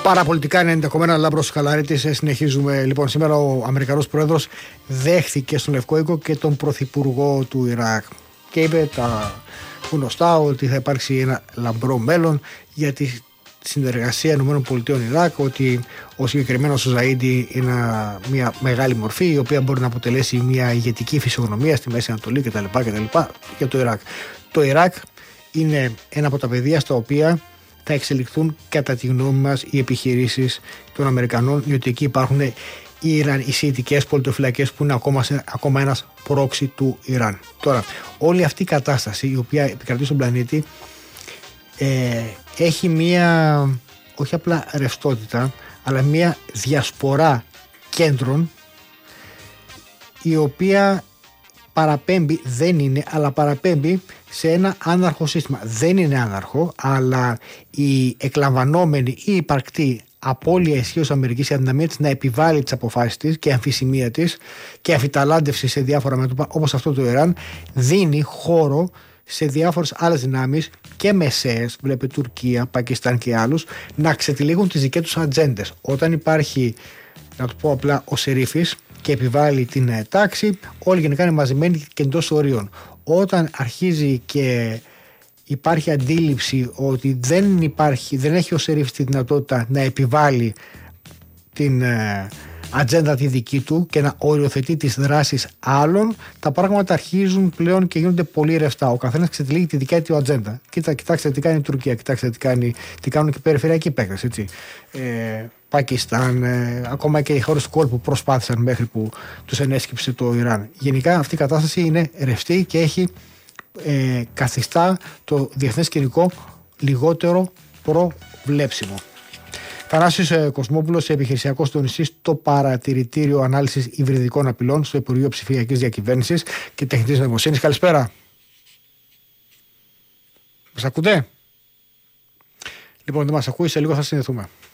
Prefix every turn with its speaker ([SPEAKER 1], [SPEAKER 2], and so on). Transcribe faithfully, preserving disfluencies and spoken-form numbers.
[SPEAKER 1] Παραπολιτικά είναι ενδεχομένα Λάμπρος Χαλαρίτης. Συνεχίζουμε λοιπόν. Σήμερα ο Αμερικανός Πρόεδρος δέχθηκε στον Λευκό Οίκο και τον Πρωθυπουργό του Ιράκ και είπε τα γνωστά ότι θα υπάρξει ένα λαμπρό μέλλον για τη συνεργασία ΗΠΑ Ιράκ, ότι ο συγκεκριμένος ο Ζαΐντι είναι μια μεγάλη μορφή η οποία μπορεί να αποτελέσει μια ηγετική φυσιογνωμία στη Μέση Ανατολή κτλ. κτλ. Για το Ιράκ. Το Ιράκ είναι ένα από τα πεδία στα οποία θα εξελιχθούν κατά τη γνώμη μας οι επιχειρήσεις των Αμερικανών, διότι εκεί υπάρχουν οι, Ιραν, οι σιητικές πολιτοφυλακές που είναι ακόμα, σε, ακόμα ένας πρόξι του Ιράν. Τώρα, όλη αυτή η κατάσταση η οποία επικρατεί στον πλανήτη ε, έχει μία, όχι απλά ρευστότητα, αλλά μία διασπορά κέντρων η οποία παραπέμπει, δεν είναι, αλλά παραπέμπει σε ένα άναρχο σύστημα. Δεν είναι άναρχο, αλλά η εκλαμβανόμενη ή υπαρκτή απώλεια ισχύως Αμερικής, η αδυναμία της να επιβάλλει τις αποφάσεις της και αμφισημία της και αφιταλάντευση σε διάφορα μέτωπα όπως αυτό το Ιράν, δίνει χώρο σε διάφορες άλλες δυνάμεις και μεσαίες, βλέπετε Τουρκία, Πακιστάν και άλλους, να ξετυλίγουν τις δικές τους ατζέντες. Όταν υπάρχει, να το πω απλά, ο Σερίφης και επιβάλλει την τάξη, όλοι γενικά είναι μαζεμένοι και εντός ορίων. Όταν αρχίζει και υπάρχει αντίληψη ότι δεν, υπάρχει, δεν έχει ο Σερίφης τη δυνατότητα να επιβάλλει την ε, ατζέντα τη δική του και να οριοθετεί τις δράσεις άλλων, τα πράγματα αρχίζουν πλέον και γίνονται πολύ ρευστά. Ο καθένας ξετυλίγει τη δικιά του ατζέντα. Κοίτα, κοιτάξτε τι κάνει η Τουρκία, κοιτάξτε τι, κάνει, τι κάνουν και οι περιφερειακοί παίκτες, έτσι. Ε, Πακιστάν, ε, ακόμα και οι χώρες του κόλπου προσπάθησαν μέχρι που τους ενέσκυψε το Ιράν. Γενικά αυτή η κατάσταση είναι ρευστή και έχει ε, καθιστά το διεθνές σκηνικό λιγότερο προβλέψιμο. Θανάσης Κοσμόπουλος, επιχειρησιακός συντονιστής στο Παρατηρητήριο Ανάλυσης Υβριδικών Απειλών στο Υπουργείο Ψηφιακής Διακυβέρνησης και Τεχνητής Νοημοσύνης. Καλησπέρα. Μας ακούτε? Λοιπόν, δεν μας ακούει, σε λίγο θα συνδεθούμε.